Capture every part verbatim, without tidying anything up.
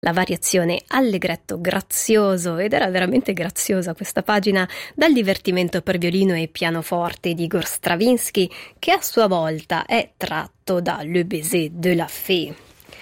La variazione allegretto grazioso, ed era veramente graziosa questa pagina, dal divertimento per violino e pianoforte di Igor Stravinsky, che a sua volta è tratto da Le baiser de la fée.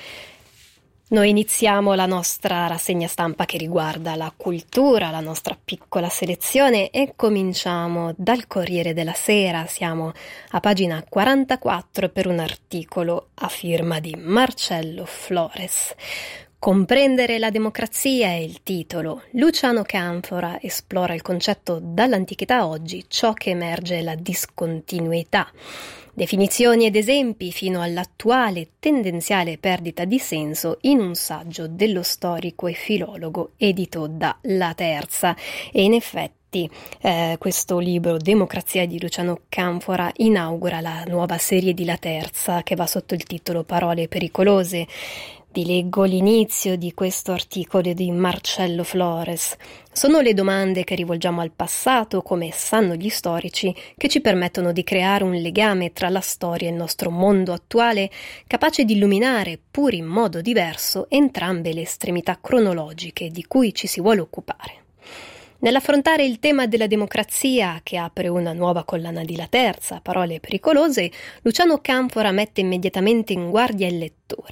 Noi iniziamo la nostra rassegna stampa che riguarda la cultura, la nostra piccola selezione, e cominciamo dal Corriere della Sera. Siamo a pagina quarantaquattro per un articolo a firma di Marcello Flores. Comprendere la democrazia è il titolo. Luciano Canfora esplora il concetto dall'antichità a oggi, ciò che emerge è la discontinuità. Definizioni ed esempi fino all'attuale tendenziale perdita di senso in un saggio dello storico e filologo edito da La Terza. E in effetti eh, questo libro, Democrazia di Luciano Canfora, inaugura la nuova serie di La Terza che va sotto il titolo Parole pericolose. Vi leggo l'inizio di questo articolo di Marcello Flores. Sono le domande che rivolgiamo al passato, come sanno gli storici, che ci permettono di creare un legame tra la storia e il nostro mondo attuale, capace di illuminare, pur in modo diverso, entrambe le estremità cronologiche di cui ci si vuole occupare. Nell'affrontare il tema della democrazia, che apre una nuova collana di La Terza, Parole pericolose, Luciano Canfora mette immediatamente in guardia il lettore.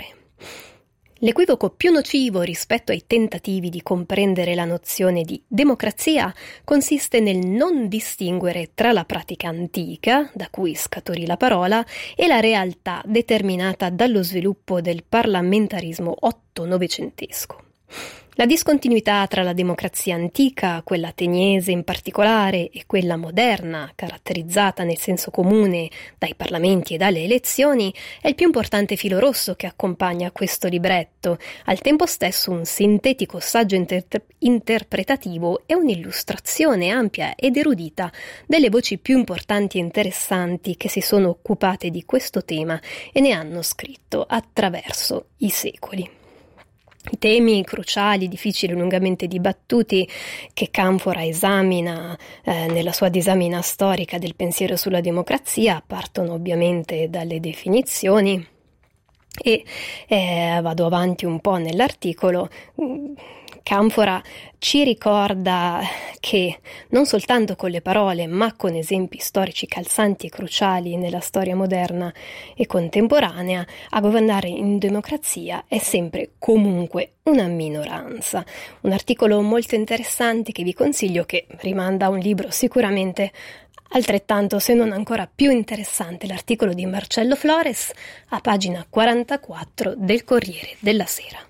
L'equivoco più nocivo rispetto ai tentativi di comprendere la nozione di democrazia consiste nel non distinguere tra la pratica antica, da cui scaturì la parola, e la realtà determinata dallo sviluppo del parlamentarismo otto-novecentesco. La discontinuità tra la democrazia antica, quella ateniese in particolare, e quella moderna, caratterizzata nel senso comune dai parlamenti e dalle elezioni, è il più importante filo rosso che accompagna questo libretto, al tempo stesso un sintetico saggio inter- interpretativo e un'illustrazione ampia ed erudita delle voci più importanti e interessanti che si sono occupate di questo tema e ne hanno scritto attraverso i secoli. I temi cruciali, difficili e lungamente dibattuti che Canfora esamina eh, nella sua disamina storica del pensiero sulla democrazia partono ovviamente dalle definizioni e eh, vado avanti un po' nell'articolo. Canfora ci ricorda che non soltanto con le parole, ma con esempi storici calzanti e cruciali nella storia moderna e contemporanea, a governare in democrazia è sempre comunque una minoranza. Un articolo molto interessante che vi consiglio, che rimanda a un libro sicuramente altrettanto, se non ancora più interessante, l'articolo di Marcello Flores a pagina quarantaquattro del Corriere della Sera.